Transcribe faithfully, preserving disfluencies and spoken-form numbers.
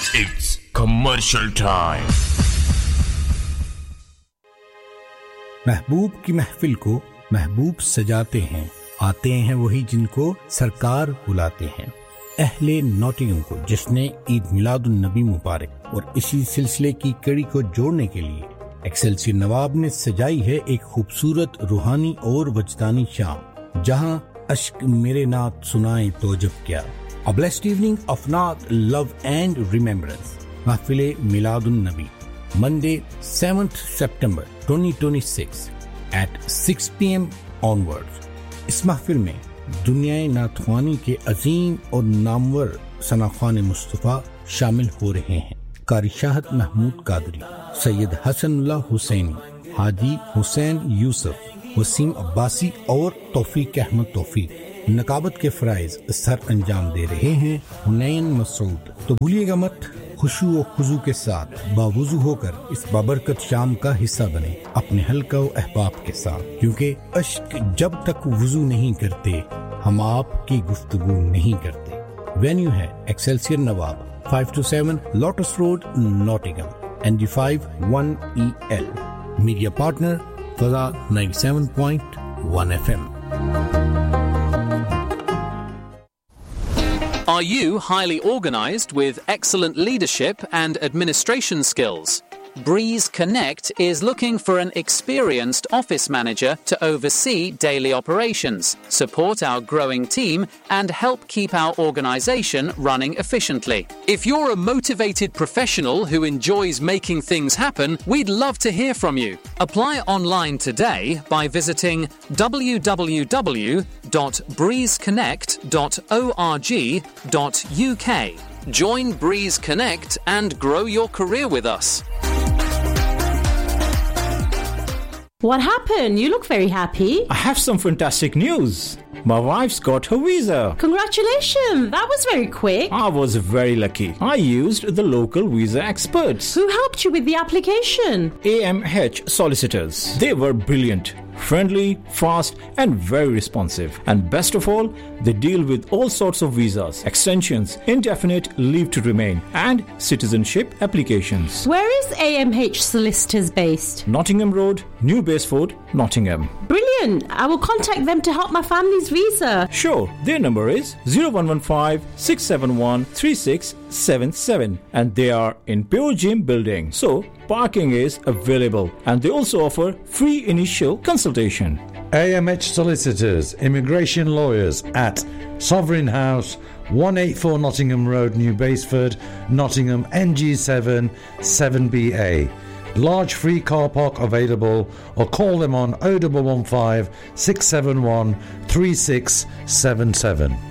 It's commercial time. महबूब की महफिल को महबूब सजाते हैं, आते हैं वही जिनको सरकार बुलाते हैं। अहले नॉटिंघम को जिसने ईद मिलादुन नबी मुबारक और इसी सिलसिले की कड़ी को जोड़ने के लिए एक्सेलसियर नवाब ने सजाई है एक खूबसूरत रूहानी और वजदानी शाम, जहां अश्क मेरे नात सुनाए तो जब क्या। A blessed evening of naat, love and remembrance. महफिले Miladun Nabi Monday seventh September twenty twenty-six at six p m onwards. इस महफिल में दुनियाए नातख्वानी के अजीम और नामवर सनाख्वान मुस्तफ़ा शामिल हो रहे हैं। कारी शाहद महमूद कादरी, सैयद हसनुल्लाह हुसैनी, हाजी हुसैन यूसुफ, वसीम अब्बासी और तौफीक अहमद तौफीक नकाबत के फराइज सर अंजाम दे रहे हैं। हुनैन मसूद, तो भूलिएगा मत, खुशू और खुजू के साथ बावुजू होकर इस बाबरकत शाम का हिस्सा बने अपने हल्का व अहबाब के साथ, क्योंकि अश्क जब तक वुजू नहीं करते हम आपकी गुफ्तगू नहीं करते। वेन्यू है Excelsior Nawab, five to seven Lotus Road, Nottingham, N D five one E L. Media partner Faza ninety-seven point one F M. Are you highly organized with excellent leadership and administration skills? Breeze Connect is looking for an experienced office manager to oversee daily operations, support our growing team, and help keep our organization running efficiently. If you're a motivated professional who enjoys making things happen, we'd love to hear from you. Apply online today by visiting w w w dot breeze connect dot org dot u k. Join Breeze Connect and grow your career with us. What happened? You look very happy. I have some fantastic news. My wife's got her visa. Congratulations! That was very quick. I was very lucky. I used the local visa experts. Who helped you with the application? A M H solicitors. They were brilliant, friendly, fast and very responsive. And best of all, they deal with all sorts of visas, extensions, indefinite leave to remain and citizenship applications. Where is A M H Solicitors based? Nottingham Road, New Baseford, Nottingham. Brilliant! I will contact them to help my family's visa. Sure, their number is zero one one five six seven one three six seven seven and they are in Pure Gym building. So, parking is available and they also offer free initial consultation. A M H Solicitors, Immigration Lawyers at Sovereign House, one eighty-four Nottingham Road, New Baseford, Nottingham, N G seven seven B A. Large free car park available, or call them on oh one one five six seven one three six seven seven.